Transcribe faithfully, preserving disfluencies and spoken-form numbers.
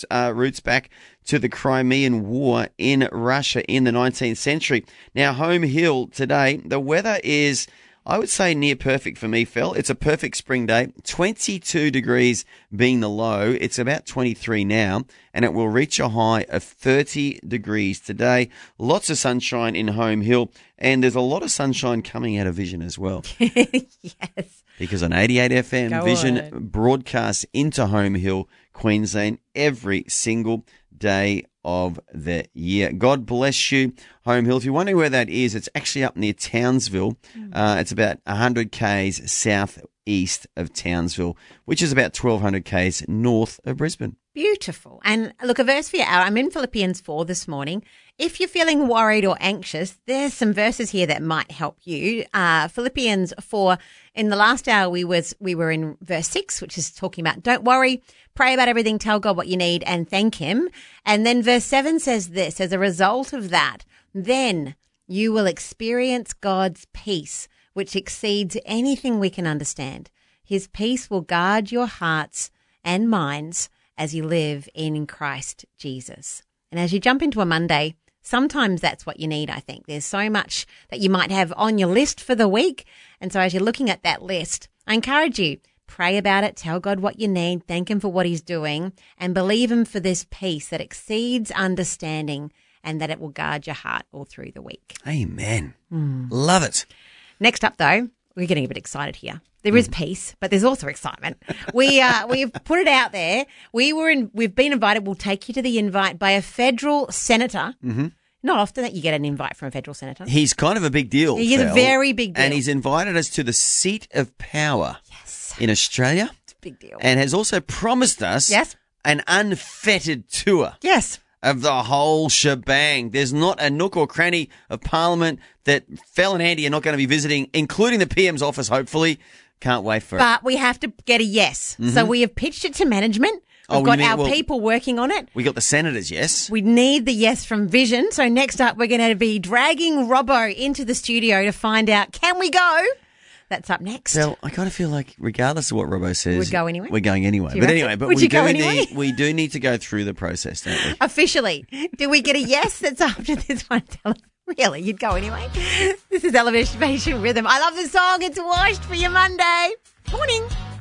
uh, roots back to the Crimean War in Russia in the nineteenth century. Now, Home Hill today, the weather is, I would say, near perfect for me, Phil. It's a perfect spring day. twenty-two degrees being the low. It's about twenty-three now, and it will reach a high of thirty degrees today. Lots of sunshine in Home Hill, and there's a lot of sunshine coming out of Vision as well. Yes. Because on eighty-eight F M, Go Vision on. broadcasts into Home Hill, Queensland, every single day of the year. God bless you, Home Hill. If you're wondering where that is, it's actually up near Townsville. Uh, it's about one hundred kays southeast of Townsville, which is about twelve hundred kays north of Brisbane. Beautiful. And look, a verse for your hour. I'm in Philippians four this morning. If you're feeling worried or anxious, there's some verses here that might help you. Uh, Philippians four, in the last hour, we was we were in verse six, which is talking about don't worry, pray about everything, tell God what you need and thank him. And then verse seven says this, as a result of that, then you will experience God's peace, which exceeds anything we can understand. His peace will guard your hearts and minds as you live in Christ Jesus. And as you jump into a Monday, sometimes that's what you need, I think. There's so much that you might have on your list for the week. And so as you're looking at that list, I encourage you, pray about it, tell God what you need, thank him for what he's doing, and believe him for this peace that exceeds understanding and that it will guard your heart all through the week. Amen. Mm. Love it. Next up, though, we're getting a bit excited here. There is peace, but there's also excitement. We uh, we've put it out there. We were in. We've been invited. We'll take you to the invite by a federal senator. Mm-hmm. Not often that you get an invite from a federal senator. He's kind of a big deal. He is Phil, a very big deal, and he's invited us to the seat of power. Yes, in Australia. It's a big deal, and has also promised us yes an unfettered tour. Yes. Of the whole shebang. There's not a nook or cranny of Parliament that Phil and Andy are not going to be visiting, including the P M's office, hopefully. Can't wait for but it. But we have to get a yes. Mm-hmm. So we have pitched it to management. We've oh, got mean, our well, people working on it. We got the senators, yes. We need the yes from Vision. So next up, we're going to be dragging Robbo into the studio to find out, can we go? That's up next. Well, I kind of feel like regardless of what Robbo says, we'd go anyway. We're going anyway. But reckon? anyway, but Would we you do go anyway? need we do need to go through the process, don't we? Officially. Do we get a yes that's after this one? Really? You'd go anyway? This is Elevation Rhythm. I love the song. It's washed for your Monday. Morning.